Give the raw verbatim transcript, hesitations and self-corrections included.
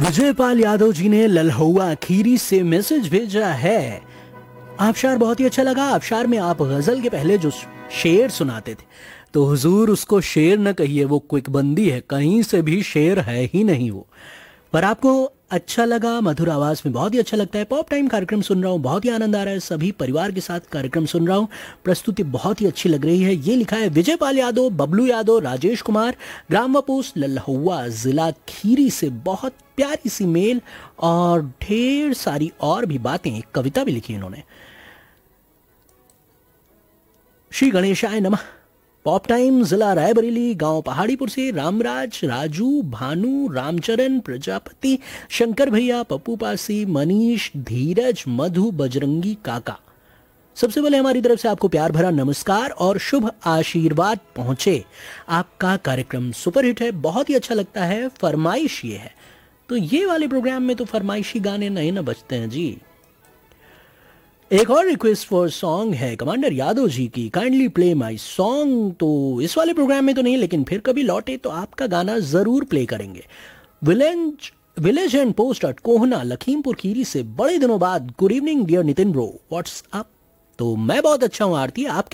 विजय पाल यादव जी ने लल्हुआ खीरी से मैसेज भेजा है। आबशार बहुत ही अच्छा लगा। आबशार में आप गजल के पहले जो शेर सुनाते थे तो हुजूर उसको शेर न कहिए, वो क्विक बंदी है, कहीं से भी शेर है ही नहीं वो। पर आपको अच्छा लगा, मधुर आवाज में बहुत ही अच्छा लगता है। पॉप टाइम कार्यक्रम सुन रहा हूँ, बहुत ही आनंद आ रहा है, सभी परिवार के साथ कार्यक्रम सुन रहा हूँ, प्रस्तुति बहुत ही अच्छी लग रही है। ये लिखा है विजय पाल यादव, बबलू यादव, राजेश कुमार, ग्राम वपोस लल्हुआ जिला खीरी से। बहुत प्यारी सी मेल और ढेर सारी और भी बातें, एक कविता भी लिखी इन्होंने। श्री गणेशाय नमः। पॉप टाइम जिला रायबरेली, गांव पहाड़ीपुर से रामराज, राजू, भानु, रामचरण, प्रजापति, शंकर भैया, पप्पू पासी, मनीष, धीरज, मधु, बजरंगी काका, सबसे पहले हमारी तरफ से आपको प्यार भरा नमस्कार और शुभ आशीर्वाद पहुंचे। आपका कार्यक्रम सुपरहिट है, बहुत ही अच्छा लगता है। फरमाइश ये है तो ये वाले प्रोग्राम में तो फरमाइशी गाने नहीं ना बजते हैं जी। एक और रिक्वेस्ट फॉर सॉन्ग है कमांडर यादव जी की, काइंडली प्ले माय सॉन्ग। तो इस वाले प्रोग्राम में तो नहीं, लेकिन फिर कभी लौटे तो आपका गाना जरूर प्ले करेंगे। Village village and post at कोहना, लखीमपुर खीरी से बड़े दिनों बाद। Good evening dear Nitin bro, what's up. तो मैं बहुत अच्छा हूँ आरती, आप